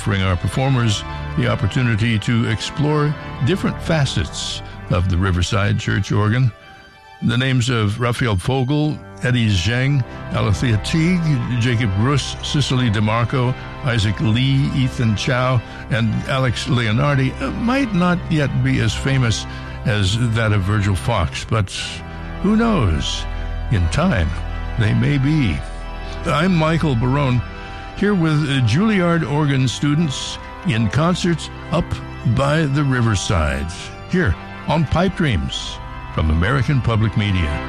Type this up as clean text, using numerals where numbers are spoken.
offering our performers the opportunity to explore different facets of the Riverside Church organ. The names of Raphael Fogel, Eddie Zheng, Alethea Teague, Jacob Gruss, Cicely DeMarco, Isaac Lee, Ethan Chow, and Alex Leonardi might not yet be as famous as that of Virgil Fox, but who knows? In time, they may be. I'm Michael Barone, here with Juilliard organ students in concerts up by the Riverside, here on Pipe Dreams from American Public Media.